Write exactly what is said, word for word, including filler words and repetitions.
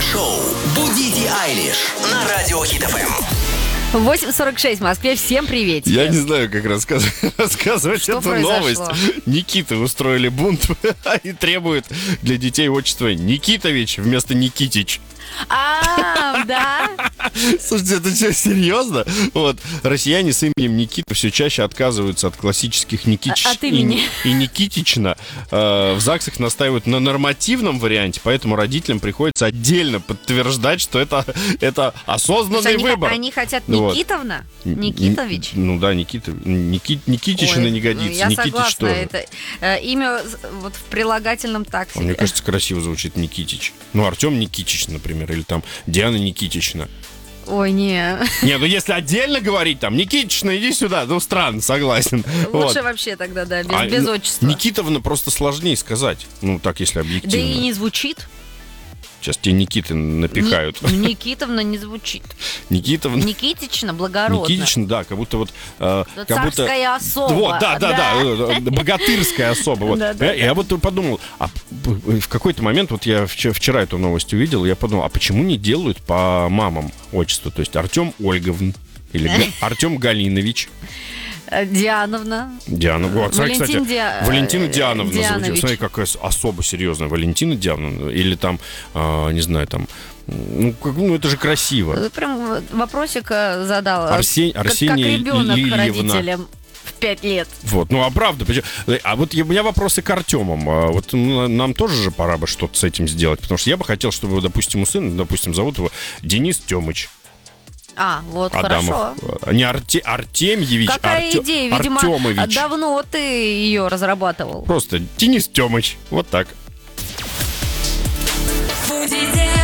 Шоу «Будите Айлиш» на Радио Хит эф эм. восемь сорок шесть в Москве. Всем привет. Я не знаю, как рассказывать, рассказывать Что эту произошло? новость. Никиты устроили бунт и требуют для детей отчества Никитович вместо Никитич. А, да? Слушайте, это что, серьезно? Вот, россияне с именем Никита все чаще отказываются от классических Никитич А- от и, имени. и Никитична. Э, в ЗАГСах настаивают на нормативном варианте, поэтому родителям приходится отдельно подтверждать, что это, это осознанный Слушай, они, выбор. они хотят Вот. Никитовна? Н- Никитович? н- Ну да, Никита. Ники, Никитична Ой, не годится. Я Никитич согласна, тоже. это э, имя с- вот в прилагательном так А мне себе. кажется, красиво звучит Никитич. Ну, Артем Никитич, например, или там Диана Никитична. Ой, не. Не, ну если отдельно говорить, там, Никитична, иди сюда, ну, странно, согласен. Лучше Вот. вообще тогда, да, без, А, без ну, отчества. Никитовна просто сложнее сказать. Ну, так, если Да объективно. и не звучит. Сейчас тебе Никиты напихают. Ни- Никитовна не звучит. Никитовна. Никитична благородно. Никитична, да, как будто вот... э, Да, как будто... царская особа. Вот, да, да, да, э, богатырская особа. Вот. Да, да, Я, я вот подумал, а п- в какой-то момент, вот я вчера, вчера эту новость увидел, я подумал, а почему не делают по мамам отчество? То есть Артем Ольговн или Га- Артем Галинович. Э, Диановна. Диана. Вот, смотри, Валентин кстати, Диа- Валентина Диановна звучит. Дианович. Смотри, какая с- особо серьезная Валентина Диановна. Или там, а, не знаю, там... Ну, как- ну, это же красиво. Ты прям вот вопросик э, задал. Арсень- Как- Арсения как ребенок Лильевна. родителям в пять лет. Вот, ну а правда, почему- а вот я- у меня вопросы к Артемам. А вот ну, нам тоже же пора бы что-то с этим сделать, потому что я бы хотел, чтобы, допустим, у сына, допустим, зовут его Денис Тёмыч А, вот, Адамов. хорошо. А не Арте- Артемьевич, Какая Арте- идея? Видимо, Артемович. давно ты ее разрабатывал. Просто Денис Тёмыч. Вот так. Будете